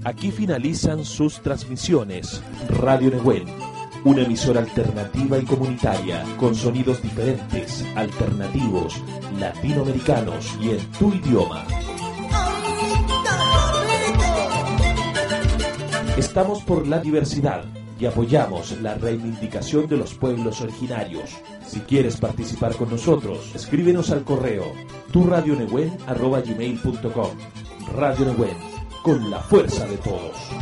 Aquí finalizan sus transmisiones. Radio Nehuen, una emisora alternativa y comunitaria, con sonidos diferentes, alternativos, latinoamericanos y en tu idioma. Estamos por la diversidad y apoyamos la reivindicación de los pueblos originarios. Si quieres participar con nosotros, escríbenos al correo turadionehuen@gmail.com. Radio Nehuen, con la fuerza de todos.